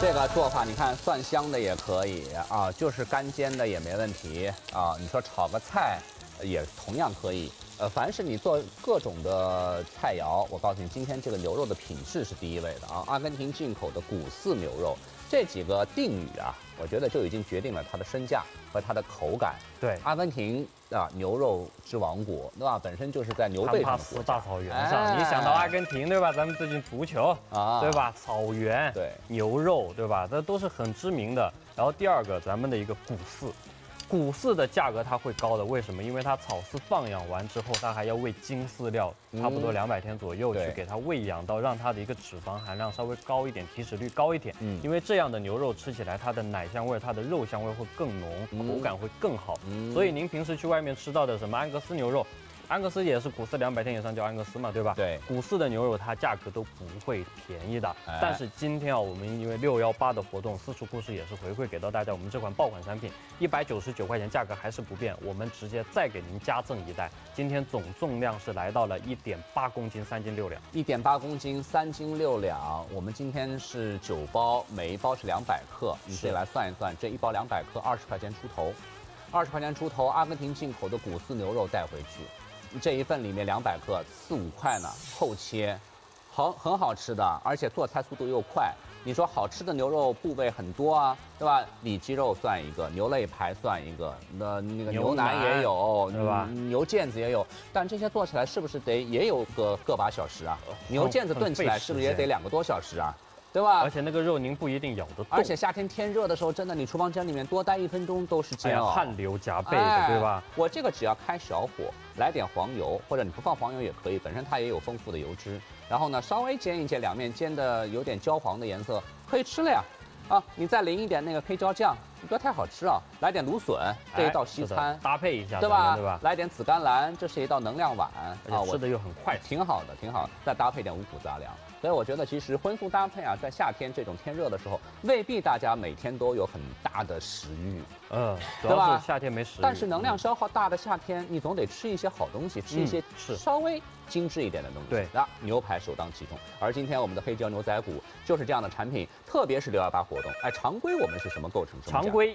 这个做法你看，蒜香的也可以啊，就是干煎的也没问题啊。你说炒个菜，也同样可以。凡是你做各种的菜肴，我告诉你，今天这个牛肉的品质是第一位的啊。阿根廷进口的古饲牛肉，这几个定语啊，我觉得就已经决定了它的身价和它的口感。 对， 阿根廷啊，牛肉之王国，对吧？本身就是在牛背上的国家。 大草原上，你想到阿根廷，对吧？咱们最近足球啊， 对吧？草原， 对， 牛肉，对吧？这都是很知名的。然后第二个，咱们的一个古饲。古饲的价格它会高的，为什么？因为它草饲放养完之后，它还要喂精饲料，差不多200天左右去给它喂养到，让它的一个脂肪含量稍微高一点，体脂率高一点。因为这样的牛肉吃起来，它的奶香味、它的肉香味会更浓，口感会更好。所以您平时去外面吃到的什么安格斯牛肉，安格斯也是古饲200天以上叫安格斯嘛，对吧？ 对， 古饲的牛肉它价格都不会便宜的。但是今天啊，我们因为618的活动，私厨故事也是回馈给到大家，我们这款爆款产品199块钱，价格还是不变，我们直接再给您加赠一袋。今天总重量是来到了1.8公斤，3斤6两。 1.8公斤，3斤6两。我们今天是9包，每一包是200克，你自己来算一算，这一包200克，20块钱出头，20块钱出头，阿根廷进口的古饲牛肉带回去。这一份里面200克，4、5块呢，厚切，很好吃的，而且做菜速度又快。你说好吃的牛肉部位很多啊，对吧？里脊肉算一个，牛肋排算一个，那个牛腩也有， 对吧？ 牛腱子也有，但这些做起来是不是也有个把小时啊？牛腱子炖起来是不是也得2个多小时啊？对吧？ 而且那个肉您不一定咬得动。 而且夏天天热的时候，真的你厨房间里面多待1分钟都是煎熬， 汗流浃背的，对吧？ 我这个只要开小火，来点黄油，或者你不放黄油也可以，本身它也有丰富的油脂。然后呢，稍微煎一煎，两面煎的有点焦黄的颜色，可以吃了呀。啊，你再淋一点那个黑椒酱，你不要太好吃啊。来点芦笋，这一道西餐搭配一下， 对吧？ 对吧？ 来点紫甘蓝，这是一道能量碗啊，吃的又很快， 挺好的，挺好的。再搭配点五谷杂粮。所以我觉得，其实荤素搭配啊，在夏天这种天热的时候，未必大家每天都有很大的食欲， 主要是夏天没食欲。 但是能量消耗大的夏天，你总得吃一些好东西，吃一些稍微精致一点的东西。 对， 那牛排首当其冲。而今天我们的黑椒牛仔骨就是这样的产品，特别是618活动。哎，常规我们是什么构成？ 常规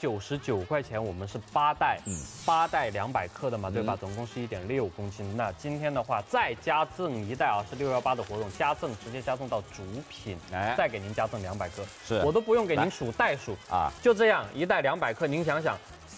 199块钱，我们是8袋，8袋200克的嘛，对吧？总共是1.6公斤。那今天的话，再加赠一袋啊，是618的活动，直接加赠到主品，再给您加赠200克， 是我都不用给您数袋数啊，就这样一袋200克，您想想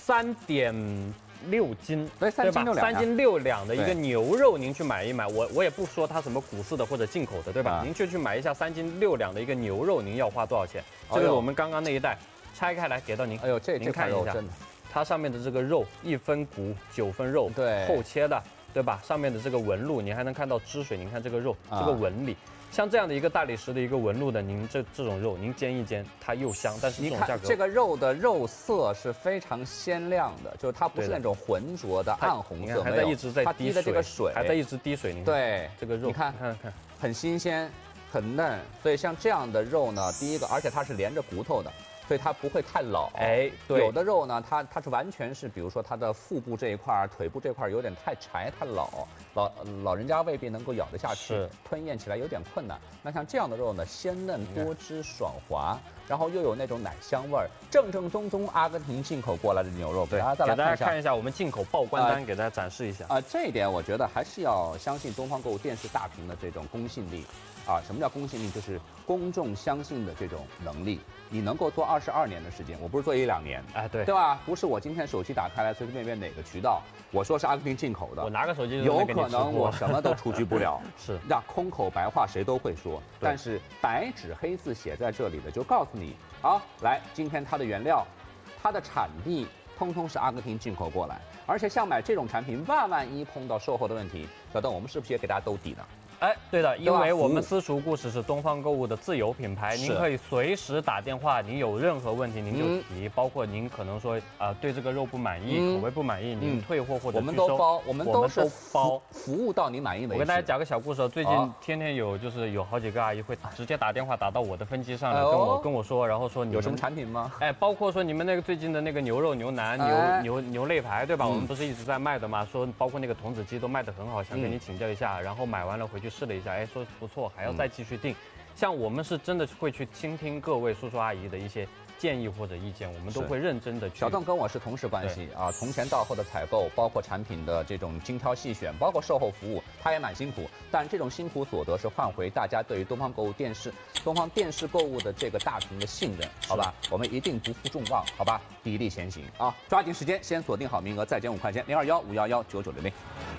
，3.6斤， 对吧 ？3斤6两的一个牛肉，您去买一买，我也不说它什么古饲的或者进口的，对吧？您去买一下3斤6两的一个牛肉，您要花多少钱？这个我们刚刚那一袋拆开来给到您， 哎呦， 您看一下，它上面的这个肉1分骨9分肉， 对， 厚切的，对吧？上面的这个纹路，你还能看到汁水，您看这个肉，这个纹理。像这样的一个大理石的一个纹路的，您这种肉，您煎一煎，它又香，但是这种价格， 这个肉的肉色是非常鲜亮的，就是它不是那种浑浊的暗红色， 还在一直在滴的这个水， 还在一直滴水。您对这个肉， 你看，很新鲜，很嫩。所以像这样的肉呢，第一个，而且它是连着骨头的。所以它不会太老， 哎，对， 有的肉呢，它是完全是，比如说它的腹部这一块、腿部这块有点太柴、太老人家未必能够咬得下去，吞咽起来有点困难。那像这样的肉呢，鲜嫩多汁爽滑，然后又有那种奶香味儿，正宗阿根廷进口过来的牛肉。 对，给大家看一下我们进口报关单，给大家展示一下。 这一点我觉得还是要相信东方购物电视大屏的这种公信力。什么叫公信力？就是公众相信的这种能力。你能够做22年的时间，我不是做1、2年， 哎，对吧？不是我今天手机打开来随随便便哪个渠道，我说是阿根廷进口的， 我拿个手机有可能我什么都出局不了， 是让空口白话谁都会说，但是白纸黑字写在这里的就告诉你，好，来，今天它的原料，它的产地，通通是阿根廷进口过来，而且像买这种产品，万一碰到售后的问题，小邓，我们是不是也给大家兜底呢？ 哎，对的，因为我们私厨故事是东方购物的自有品牌，您可以随时打电话，您有任何问题您就提，包括您可能说对这个肉不满意，口味不满意，您退货或者我们都包，我们都是包服务到你满意为止。 我跟大家讲个小故事，最近天天有好几个阿姨会直接打电话打到我的分机上来跟我说，然后说你有什么产品吗？ 哎，包括说你们那个最近的那个牛肉、牛腩、牛肋排，对吧？我们不是一直在卖的嘛，说包括那个童子鸡都卖得很好，想跟你请教一下，然后买完了回去试了一下，哎，说不错，还要再继续订。 像我们是真的会去倾听各位叔叔阿姨的一些建议或者意见，我们都会认真的去。 小邓跟我是同事关系啊，从前到后的采购，包括产品的这种精挑细选，包括售后服务，他也蛮辛苦。但这种辛苦所得是换回大家对于东方电视购物的这个大屏的信任，好吧？我们一定不负众望，好吧？砥砺前行啊！抓紧时间，先锁定好名额，再减5块钱，021-511-9900。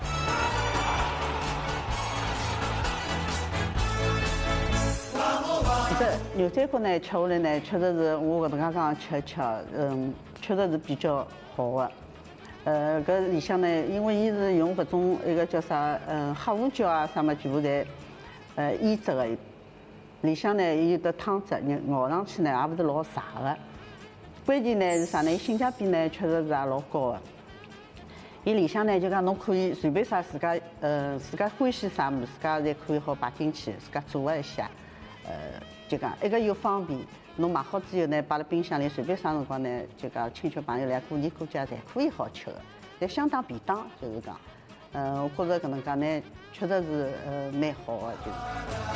这牛仔骨呢，吃下来呢，确实是我搿能介讲吃，确实是比较好的。搿里向呢，因为伊是用搿种一个叫啥，黑胡椒啊，啥么全部侪腌制的。里向呢有的汤汁，咬上去呢也勿是老柴的。关键呢是啥呢？性价比呢确实是也老高的。伊里向呢就讲侬可以随便啥自家欢喜啥物事，自家侪可以好摆进去，自家做一下。就讲一个又方便，侬买好之后呢，摆辣冰箱里，随便啥辰光呢，就讲亲戚朋友来过年过节侪可以好吃的，侪相当便当，就是讲，我觉着搿能介呢，确实是蛮好的，就是。